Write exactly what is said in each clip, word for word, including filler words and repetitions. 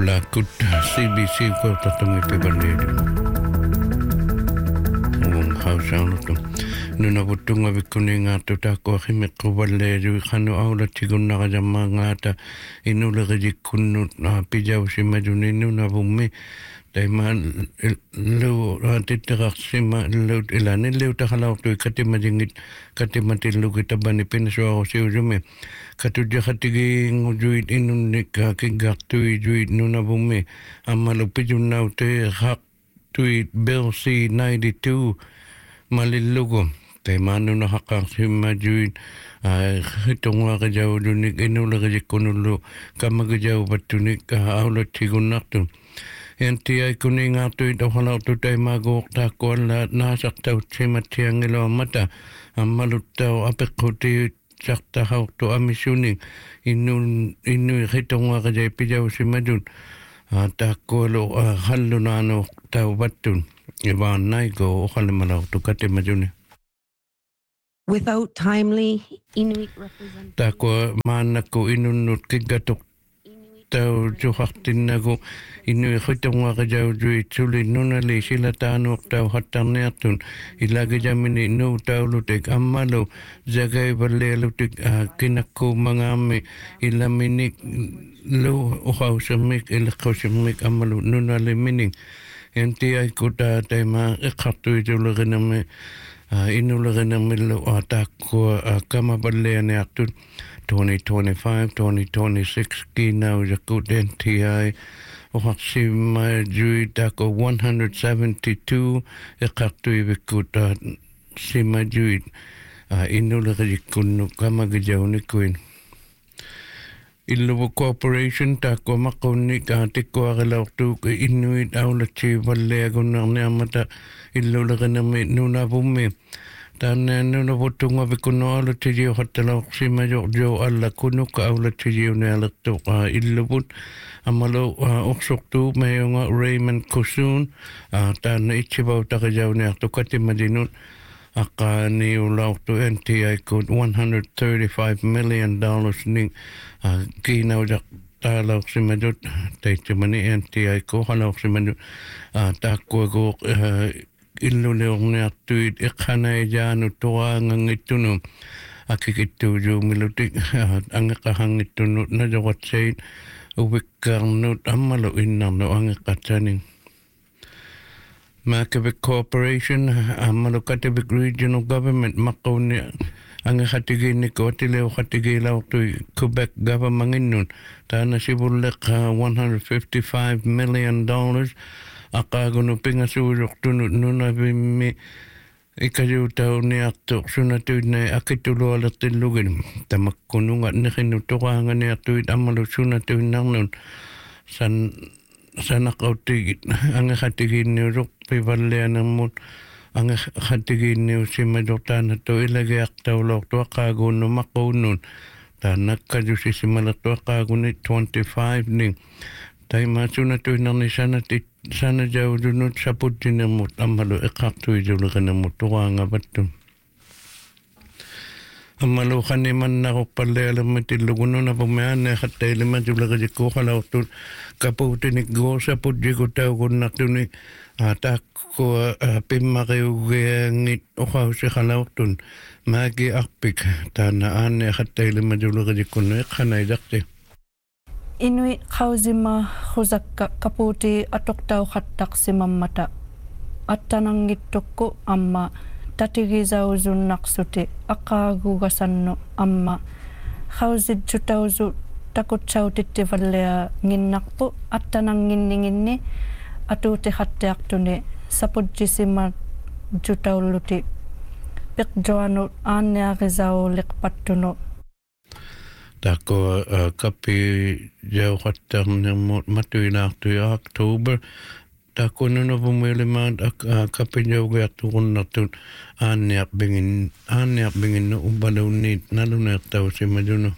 Ulakut C B C ko tatungi pe bandedu. Ung hausaunu tu. Nuna putunga vikuninga tu tako hime kuballedu khanu aula tiguna kajama ngata inula gajikunu pijau simajuni nuna bumi. Taima lu titiraksima lu ilani lu takhalau tu katimajingit katimatillu kitabani pinaswa siujume katuja khatigi ngujuit inunik kigaktu juit nuna bumi amalu pijunau te hak tuit bill C ninety-two malillugo taima nuna hakaksima juit hitongwa kajau dunik inula kajikunulu kamagajau batunik aula tigunaktu Enti ai kuninga tui tau halau tu tai mago ta koala nasak tau tima tiangilo mata amalu tau apekuti sakta hau tu amisuni inu inu hitonga kajai pijau si madun ta koalo halu nano tau batun iwan naigo ohale malau tu kate majuni. Without timely Inuit representation. Ta ko mana ko inunut kigatok tau juhaktinnagu inu khitonga kajau jui tuli nuna li sila tanu tau hatarneatun ilagi jamini nu tau lutik ammalu zagai balle lutik kinakku mangami ilaminik lu uhau semik ilakau semik ammalu nuna li mining enti ai kuta tema ikhatu itulaginami inulaginami lu atakku kama balle neatun twenty twenty-five, twenty twenty-six kina ujakut N T I Ohaksima jui tako one hundred seventy-two ekaktu ibikut sima jui inula kajikunu kama gajauni kuin Ilubu Corporation tako makoni tiko agalautu Inuit aulachi valle agunarne amata ilula kanami nuna bumi Tana nuna putunga bikuno ala tijio hatala sima jo jo alla kunuka ala tijio ne ala toka illubut amalo oksoktu mayonga Raymond Kusun tana ichibau takajau ne aktukati madinun aka ni ulautu N T I kod one hundred thirty-five million dollars ning kina ujak tala sima jo taitimani N T I ko hala sima jo takua go illu leong tuit ikhana janu toa ngitunu akikitu ju milutik angakahangitunu na jawat said uwikarnut amalo innarno angakataning Makavik Corporation amalo Katavik Regional Government makawni angakatigi ni ko tileo katigi lau tu Quebec government innun tana sibulek one hundred fifty-five million dollars Akagono pinga surok tunut nuna bimi ikayu tau ni akto sunatu na akitulo ala tilugin tamakununga nikinu toka ni atuit amalu sunatu nangnun san sana kautigit anga khatigin ni ruk pivalle anamut anga khatigin ni usimadotana to ilagi akto lok to akagono makunun tanakayu sisimala to akagoni twenty-five ning Taima sunatu nani sana tit sana jauh dulu saput dinamut amalu ekaktu ijulu kanamut tuanga batun. Amalu kani man nako palle alamat ilugunu na pemain hatta ilmu jula kajiku kalau tu kaputi ni go saput jiku tahu guna tu ni tak ko pimake uge ngit okau si kalau tu magi akpik tanah ane hatta ilmu jula kajiku ni kana idakte. Inuit kauzima khuzakka kaputi atoktau khattak simammata attanangittukku amma tatigizauzu naksuti akagugasanno amma khauzid jutauzu takutsautitti vallea nginnakpu attananginninginni atuti khatteaktuni sapujjisima jutauluti piqjoanu aanneagizau liqpattuno Tako kapi jauh khatar nemut matuinaktu ya Oktober tako nuna bumilima kapi jauh gaya turun natun aniak bingin aniak bingin no ubalau nit nalunak tau si majuno.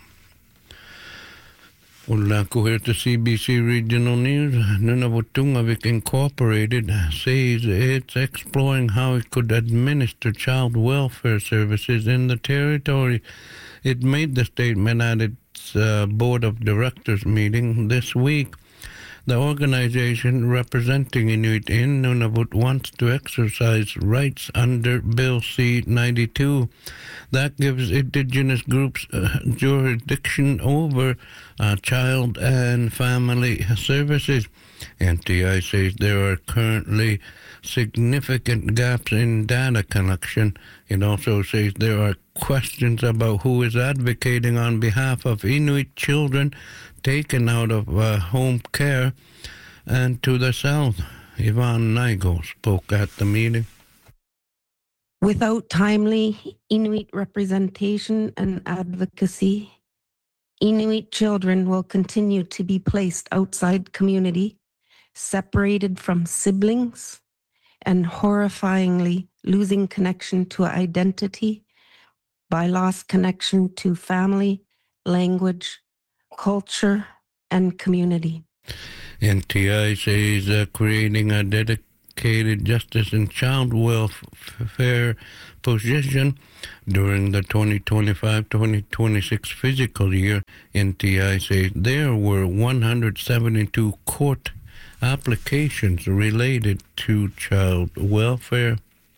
Ulla ko to C B C Regional News Nunavutungavik Incorporated says it's exploring how it could administer child welfare services in the territory. It made the statement at its uh, board of directors meeting this week. The organization representing Inuit in Nunavut wants to exercise rights under Bill C ninety-two that gives Indigenous groups uh, jurisdiction over uh, child and family services. N T I says there are currently significant gaps in data collection. It also says there are questions about who is advocating on behalf of Inuit children taken out of uh, home care. And to the south, Yvonne Nigel spoke at the meeting. Without timely Inuit representation and advocacy, Inuit children will continue to be placed outside community, separated from siblings, and horrifyingly losing connection to identity by lost connection to family, language, culture, and community. N T I says uh, creating a dedicated justice and child welfare position during the twenty twenty-five twenty twenty-six fiscal year. N T I says there were one hundred seventy-two court applications related to child welfare.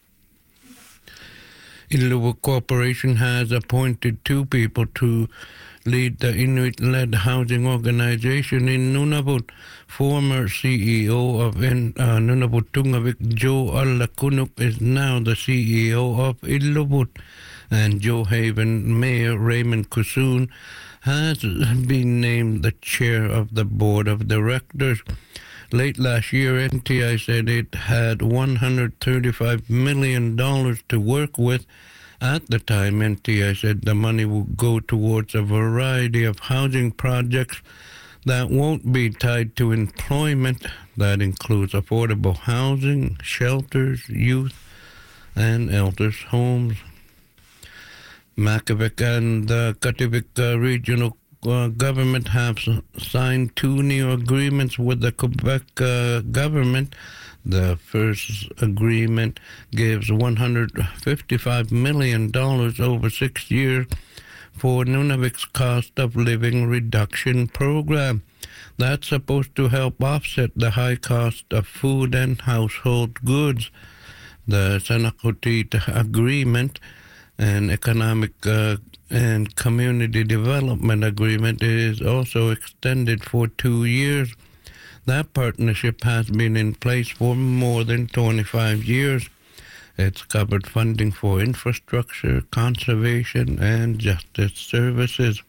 Illuva Corporation has appointed two people to lead the Inuit-led housing organization in Nunavut. Former C E O of in, uh, Nunavut Tungavik, Joe Allakunuk, is now the C E O of Illuvut, and Joe Haven Mayor Raymond Kusun has been named the chair of the board of directors. Late last year, N T I said it had one hundred thirty-five million dollars to work with. At the time, N T I said the money would go towards a variety of housing projects that won't be tied to employment. That includes affordable housing, shelters, youth, and elders' homes. Makivik and the Kativik uh, regional uh, government have signed two new agreements with the Quebec uh, government. The first agreement gives one hundred fifty-five million dollars over six years for Nunavut's cost of living reduction program. That's supposed to help offset the high cost of food and household goods. The Sanakutit Agreement, an economic uh, and community development agreement, is also extended for two years. That partnership has been in place for more than twenty-five years. It's covered funding for infrastructure, conservation, and justice services.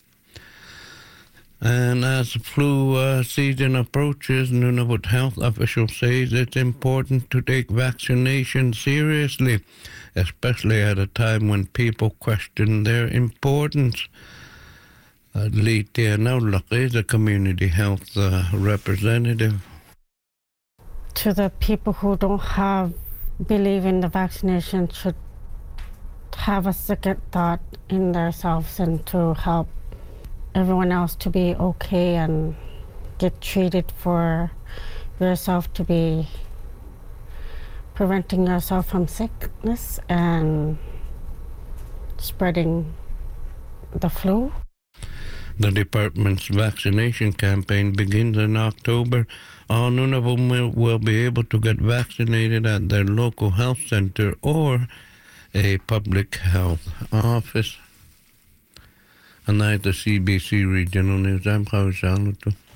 And as flu uh, season approaches, Nunavut health officials say it's important to take vaccination seriously, especially at a time when people question their importance. Uh, Litia Naulak is a community health uh, representative. To the people who don't have believe in the vaccination should have a second thought in themselves and to help everyone else to be okay and get treated for yourself to be preventing yourself from sickness and spreading the flu. The department's vaccination campaign begins in October. All Nunavut will, will be able to get vaccinated at their local health center or a public health office. And that's the C B C Regional News. I'm Kawai Saluto.